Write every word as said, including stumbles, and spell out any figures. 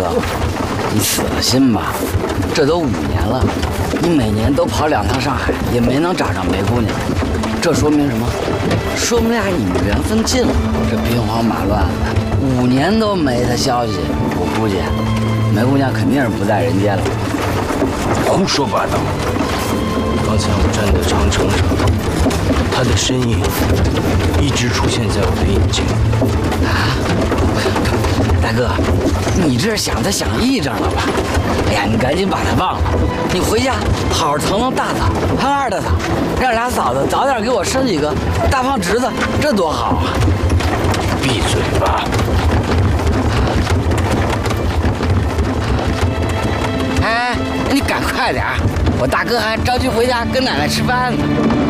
哥，你死了心吧，这都五年了，你每年都跑两趟上海，也没能找上梅姑娘，这说明什么？说明俩你们缘分尽了。这兵荒马乱的，五年都没她消息，我估计梅姑娘肯定是不在人间了。 胡说八道！刚才我站在长城上，她的身影一直出现在我的眼前。 啊，大哥，你这是想她想癔症了吧？哎呀，你赶紧把她忘了，你回家好好疼疼大嫂，疼二大嫂，让俩嫂子早点给我生几个大胖侄子，这多好啊！ 闭嘴吧！ 哎，你赶快点，我大哥还着急回家跟奶奶吃饭呢。